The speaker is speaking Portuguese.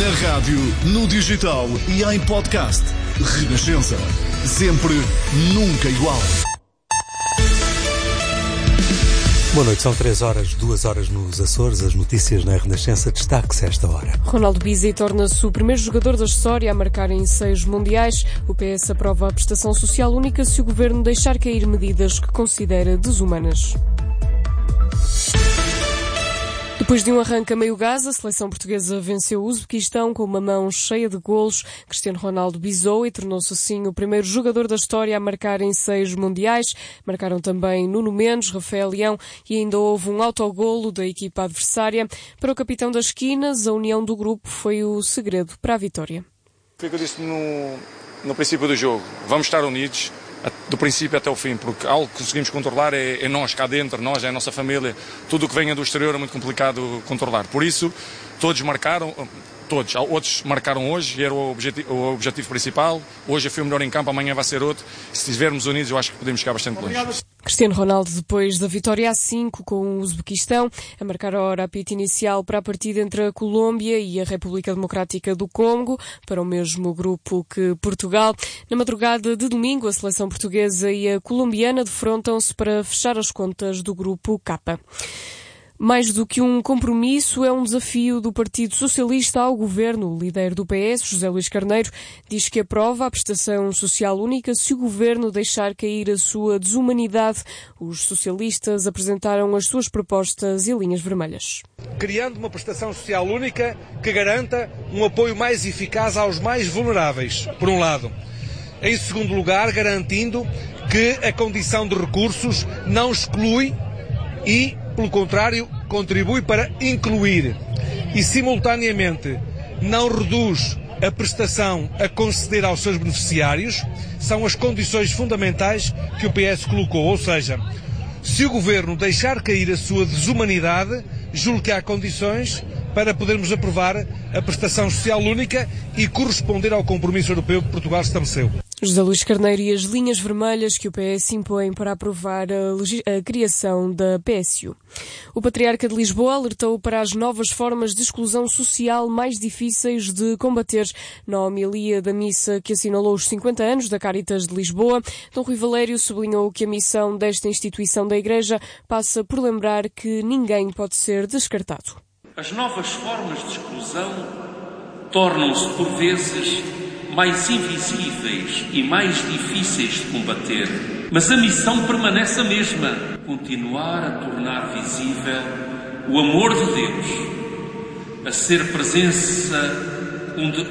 Na rádio, no digital e em podcast. Renascença. Sempre, nunca igual. Boa noite, são 3 horas, 2 horas nos Açores. As notícias na Renascença, destaque-se a esta hora. Ronaldo Bizzi torna-se o primeiro jogador da história a marcar em 6 mundiais. O PS aprova a prestação social única se o governo deixar cair medidas que considera desumanas. Depois de um arranque a meio gás, a seleção portuguesa venceu o Uzbequistão com uma mão cheia de golos. Cristiano Ronaldo bisou e tornou-se assim o primeiro jogador da história a marcar em 6 mundiais. Marcaram também Nuno Mendes, Rafael Leão e ainda houve um autogolo da equipa adversária. Para o capitão das esquinas, a união do grupo foi o segredo para a vitória. Foi o que eu disse no princípio do jogo. Vamos estar unidos do princípio até o fim, porque algo que conseguimos controlar é nós cá dentro, nós, é a nossa família. Tudo o que venha do exterior é muito complicado controlar. Por isso, todos marcaram, outros marcaram hoje e era o objetivo principal. Hoje eu fui o melhor em campo, amanhã vai ser outro. Se estivermos unidos, eu acho que podemos chegar bastante longe. Cristiano Ronaldo, depois da vitória a 5 com o Uzbequistão, a marcar a hora apito inicial para a partida entre a Colômbia e a República Democrática do Congo, para o mesmo grupo que Portugal. Na madrugada de domingo, a seleção portuguesa e a colombiana defrontam-se para fechar as contas do grupo K. Mais do que um compromisso, é um desafio do Partido Socialista ao governo. O líder do PS, José Luís Carneiro, diz que aprova a prestação social única se o governo deixar cair a sua desumanidade. Os socialistas apresentaram as suas propostas e linhas vermelhas. Criando uma prestação social única que garanta um apoio mais eficaz aos mais vulneráveis, por um lado. Em segundo lugar, garantindo que a condição de recursos não exclui e, pelo contrário, contribui para incluir e, simultaneamente, não reduz a prestação a conceder aos seus beneficiários. São as condições fundamentais que o PS colocou. Ou seja, se o Governo deixar cair a sua desumanidade, julgo que há condições para podermos aprovar a prestação social única e corresponder ao compromisso europeu que Portugal estabeleceu. José Luís Carneiro e as linhas vermelhas que o PS impõe para aprovar a criação da PSU. O Patriarca de Lisboa alertou para as novas formas de exclusão social mais difíceis de combater. Na homilia da missa que assinalou os 50 anos da Cáritas de Lisboa, Dom Rui Valério sublinhou que a missão desta instituição da Igreja passa por lembrar que ninguém pode ser descartado. As novas formas de exclusão tornam-se, por vezes, mais invisíveis e mais difíceis de combater. Mas a missão permanece a mesma: continuar a tornar visível o amor de Deus, a ser presença